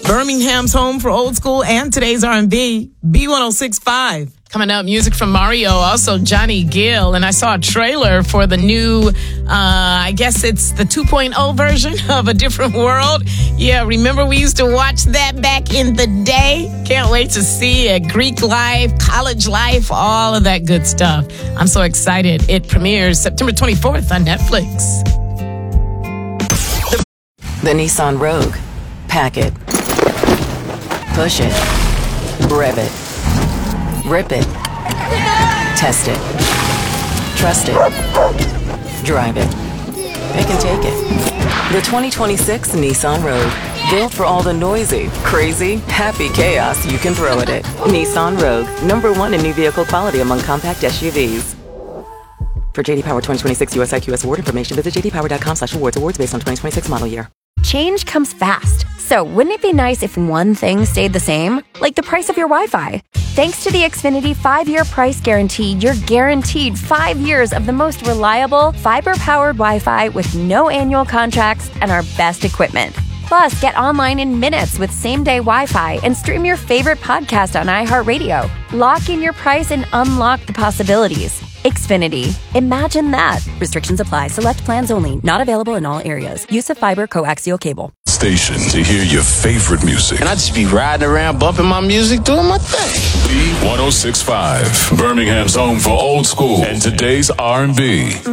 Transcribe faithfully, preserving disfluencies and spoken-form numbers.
Birmingham's home for old school and today's R and B, B one oh six point five. Coming up, music from Mario, also Johnny Gill. And I saw a trailer for the new, uh, I guess it's the two point oh version of A Different World. Yeah, remember we used to watch that back in the day? Can't wait to see it. Greek life, college life, all of that good stuff. I'm so excited. It premieres September twenty-fourth on Netflix. The Nissan Rogue. Pack it. Push it. Rev it. Rip it. Test it. Trust it. Drive it. Pick and take it. The twenty twenty-six Nissan Rogue. Built for all the noisy, crazy, happy chaos you can throw at it. Nissan Rogue. Number one in new vehicle quality among compact S U Vs. For J D Power twenty twenty-six U S I Q S award information, visit j d power dot com slash awards. Awards based on twenty twenty-six model year. Change comes fast. So wouldn't it be nice if one thing stayed the same? Like the price of your Wi-Fi. Thanks to the Xfinity five-year price guarantee, you're guaranteed five years of the most reliable, fiber-powered Wi-Fi with no annual contracts and our best equipment. Plus, get online in minutes with same-day Wi-Fi and stream your favorite podcast on iHeartRadio. Lock in your price and unlock the possibilities. Xfinity. Imagine that. Restrictions apply. Select plans only. Not available in all areas. Use of fiber coaxial cable. Station to hear your favorite music. And I just be riding around bumping my music, doing my thing. B one oh six point five. Birmingham's home for old school and today's R and B.